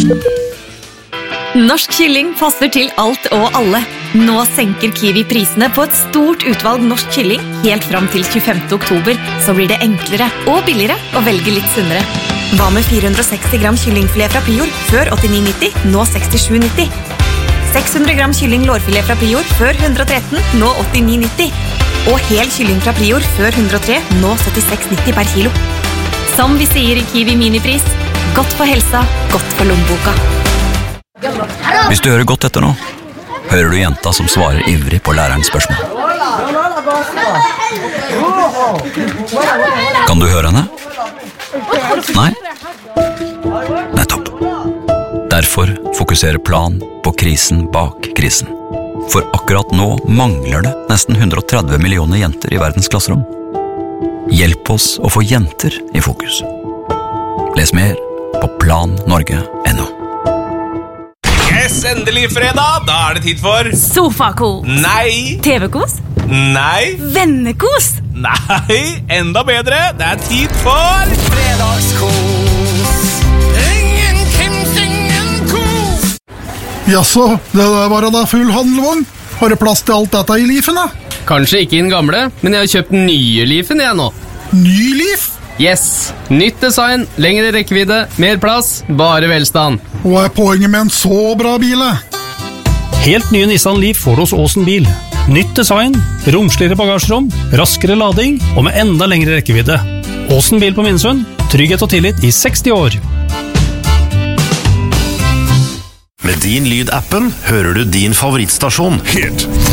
Norsk kylling passer til alt og alle. Nå senker Kiwi prisene på et stort utvalg norsk kylling helt fram til 25. oktober, så blir det enklere og billigere å velge litt sunnere. Hva med 460 gram kyllingfilet fra Prior, før 89,90, nå 67,90? 600 gram kylling lårfilet fra Prior, før 113, nå 89,90. Og hel kylling fra Prior, før 103, nå 76,90 per kilo. Som vi sier i Kiwi Minipris, godt for helsa, godt for lommeboka. Hvis du hører godt etter nå, hører du jenta som svarer ivrig på lærerens spørsmål. Kan du høre henne? Nei? Nettopp. Derfor fokuserer Plan på krisen bak krisen. For akkurat nå mangler det nesten 130 millioner jenter i verdens klasserom. Hjelp oss å få jenter i fokus. Les mer på plannorge.no. Yes, endelig fredag, da er det tid for Sofakos. Nei. TV-kos. Nei. Vennekos. Nei, enda bedre, det er tid for fredagskos. Ingen kos. Jaså, det der var da full handelvogn. Har det plass til alt dette i Leafen da? Kanskje ikke i den gamle, men jeg har kjøpt den nye Leafen jeg nå. Ny Leaf? Yes, nytt design, lengre rekkevidde, mer plass, bare velstand. Hva er poenget med en så bra bil? Helt nye Nissan Leaf får du hos Åsen Bil. Nytt design, romsligere bagasjerom, raskere lading og med enda lengre rekkevidde. Åsen Bil på Minnesund, trygghet og tillit i 60 år. Med Din Lyd-appen hører du din favorittstasjon. Hit.